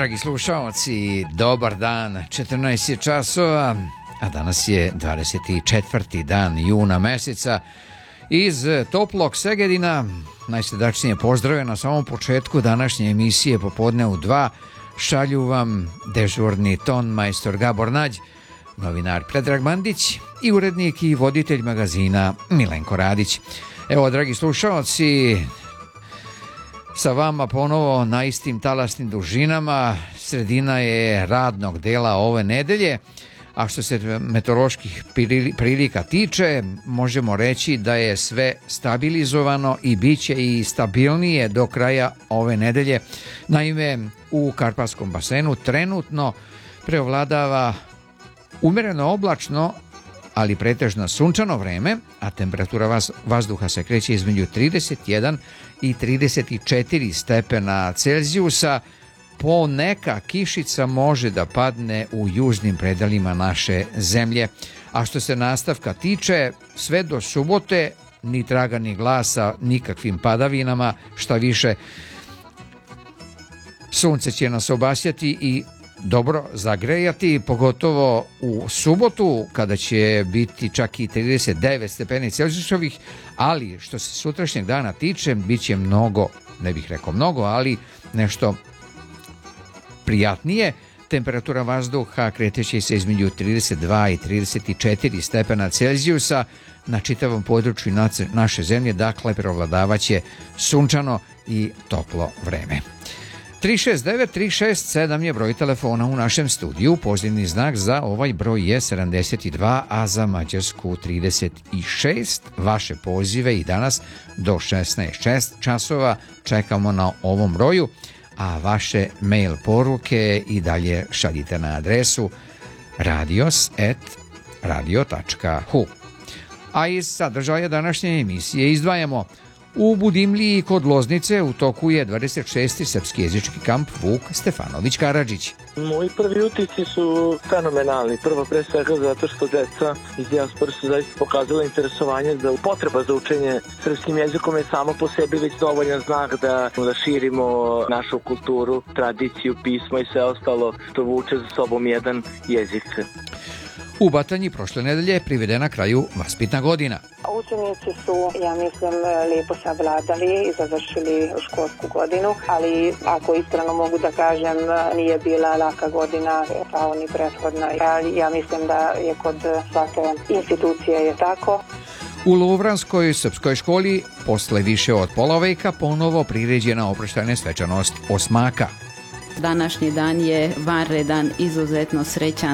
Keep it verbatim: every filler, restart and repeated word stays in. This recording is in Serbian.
Dragi slušaoci, dobar dan, četrnaest je časova, a danas je dvadeset četvrti dan juna meseca. Iz toplog Segedina najsrdačnije pozdrave na samom početku današnje emisije Popodne u dva šalju vam dežurni ton majstor Gabor Nađ, novinar Predrag Mandić i urednik i voditelj magazina Milenko Radić. Evo, dragi slušaoci, sa vama ponovo na istim talasnim dužinama. Sredina je radnog dela ove nedelje, a što se meteoroloških prilika tiče, možemo reći da je sve stabilizovano i bit će i stabilnije do kraja ove nedelje. Naime, u Karpatskom basenu trenutno preovladava umereno oblačno, ali pretežno sunčano vreme, a temperatura vazduha se kreće između trideset jedan i trideset četiri stepena Celzijusa. Poneka kišica može da padne u južnim predelima naše zemlje. A što se nastavka tiče, sve do subote ni traga ni glasa nikakvim padavinama, šta više, sunce će nas obasjati i dobro zagrejati, pogotovo u subotu kada će biti čak i trideset devet stepeni Celzijusovih, ali što se sutrašnjeg dana tiče, bit će mnogo, ne bih rekao mnogo, ali nešto prijatnije. Temperatura vazduha kreteće se između trideset dva i trideset četiri stepena Celzijusa na čitavom području naše zemlje, dakle preovladavaće sunčano i toplo vreme. tri šest devet tri šest sedam je broj telefona u našem studiju. Pozivni znak za ovaj broj je sedamdeset dva, a za Mađarsku trideset šest. Vaše pozive i danas do šesnaest časova čekamo na ovom broju, a vaše mail poruke i dalje šaljite na adresu radios at radio tačka hu. A iz sadržaja današnje emisije izdvajamo: u Budimliji kod Loznice u toku je dvadeset šesti srpski jezički kamp Vuk Stefanović Karadžić. Moji prvi utisci su fenomenalni. Prvo pre svega zato što deca iz dijaspore su zaista pokazala interesovanje da potreba za učenje srpskim jezikom je samo po sebi već dovoljan znak da, da širimo našu kulturu, tradiciju, pismo i sve ostalo što vuče za sobom jedan jezik. U Batanji prošle nedelje privedena kraju vaspitna godina. Učenici su, ja mislim, lijepo savladali i završili školsku godinu, ali ako iskreno mogu da kažem, nije bila laka godina kao ni prethodna. Ja mislim da je kod svake institucije je tako. U Lovranskoj srpskoj školi posle više od pola veka ponovo priređena oproštajna svečanost osmaka. Današnji dan je vanredan, izuzetno srećan